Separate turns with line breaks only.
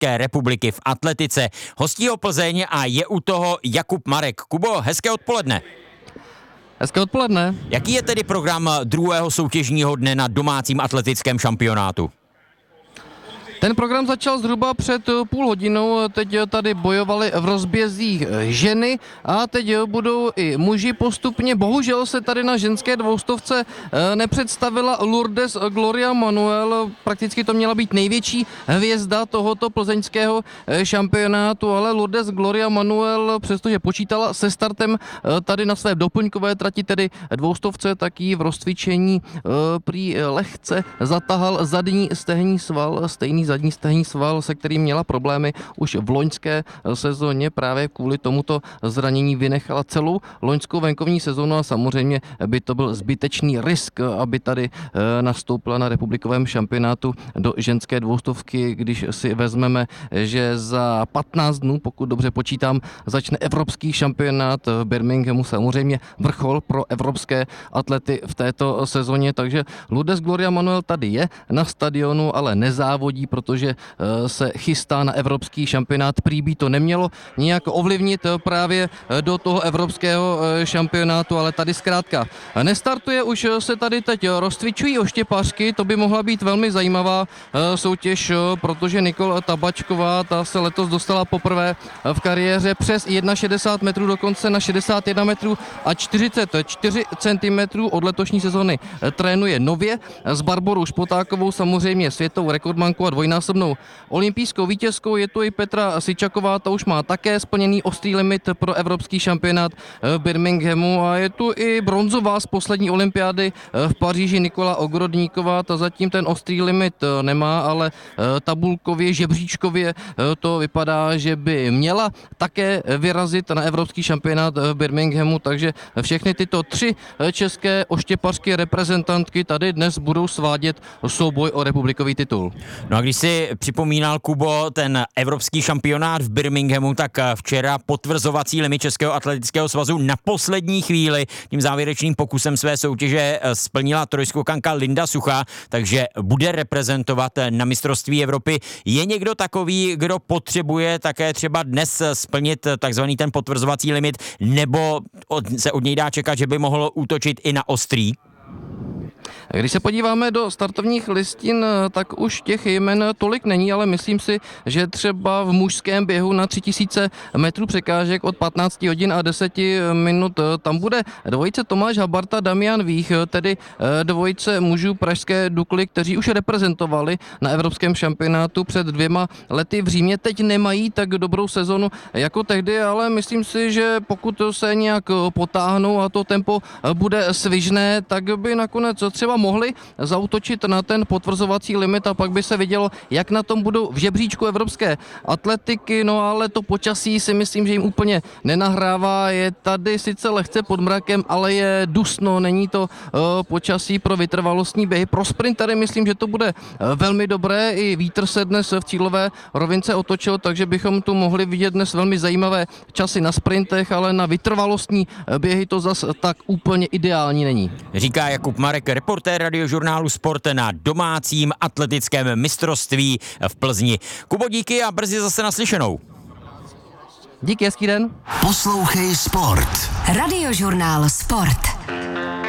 České republiky v atletice. Hostí ho Plzeň a je u toho Jakub Marek. Kubo, hezké odpoledne.
Hezké odpoledne.
Jaký je tedy program druhého soutěžního dne na domácím atletickém šampionátu?
Ten program začal zhruba před půl hodinou, teď tady bojovali v rozbězích ženy a teď budou i muži postupně. Bohužel se tady na ženské dvoustovce nepředstavila Lourdes Gloria Manuel, prakticky to měla být největší hvězda tohoto plzeňského šampionátu, ale Lourdes Gloria Manuel, přestože počítala se startem tady na své doplňkové trati, tedy dvoustovce, tak jí v rozcvičení prý lehce zatahal zadní stehní sval, stejný zadní stehní sval, se kterým měla problémy už v loňské sezóně. Právě kvůli tomuto zranění vynechala celou loňskou venkovní sezónu a samozřejmě by to byl zbytečný risk, aby tady nastoupila na republikovém šampionátu do ženské dvoustovky, když si vezmeme, že za 15 dnů, pokud dobře počítám, začne evropský šampionát v Birminghamu, samozřejmě vrchol pro evropské atlety v této sezóně, takže Lourdes Gloria Manuel tady je na stadionu, ale nezávodí, protože se chystá na evropský šampionát. Prý by to nemělo nijak ovlivnit právě do toho evropského šampionátu, ale tady zkrátka nestartuje, už se tady teď rozcvičují oštěpařky, to by mohla být velmi zajímavá soutěž, protože Nikol Tabačková, ta se letos dostala poprvé v kariéře přes 61 metrů, dokonce na 61 metrů a 44 cm od letošní sezony trénuje nově s Barborou Špotákovou, samozřejmě světovou rekordmankou a dvojnásobnou olympijskou vítězkou. Je tu i Petra Sičaková, ta už má také splněný ostrý limit pro evropský šampionát v Birminghamu a je tu i bronzová z poslední olympiády v Paříži Nikola Ogrodníková, ta zatím ten ostrý limit nemá, ale tabulkově, žebříčkově to vypadá, že by měla také vyrazit na evropský šampionát v Birminghamu, takže všechny tyto tři české oštěpařské reprezentantky tady dnes budou svádět souboj o republikový titul.
No a když si připomínal, Kubo, ten evropský šampionát v Birminghamu, tak včera potvrzovací limit Českého atletického svazu na poslední chvíli tím závěrečným pokusem své soutěže splnila trojskokanka Linda Suchá, takže bude reprezentovat na mistrovství Evropy. Je někdo takový, kdo potřebuje také třeba dnes splnit takzvaný ten potvrzovací limit, nebo se od něj dá čekat, že by mohl útočit i na ostrý?
Když se podíváme do startovních listin, tak už těch jmen tolik není, ale myslím si, že třeba v mužském běhu na 3000 metrů překážek od 15 hodin a 10 minut tam bude dvojice Tomáš Habarta, Damian Vích, tedy dvojice mužů pražské Dukly, kteří už reprezentovali na evropském šampionátu před 2 lety v Římě. Teď nemají tak dobrou sezonu jako tehdy, ale myslím si, že pokud se nějak potáhnou a to tempo bude svižné, tak by nakonec třeba mohli zaútočit na ten potvrzovací limit a pak by se vidělo, jak na tom budou v žebříčku evropské atletiky, no ale to počasí si myslím, že jim úplně nenahrává, je tady sice lehce pod mrakem, ale je dusno, není to počasí pro vytrvalostní běhy. Pro sprintery myslím, že to bude velmi dobré, i vítr se dnes v cílové rovince otočil, takže bychom tu mohli vidět dnes velmi zajímavé časy na sprintech, ale na vytrvalostní běhy to zas tak úplně ideální není.
Říká Jakub Marek, reportér Radiožurnálu Sport na domácím atletickém mistrovství v Plzni. Kubo, díky a brzy zase naslyšenou.
Díky, hezký den.
Poslouchej Sport.
Radiožurnál Sport.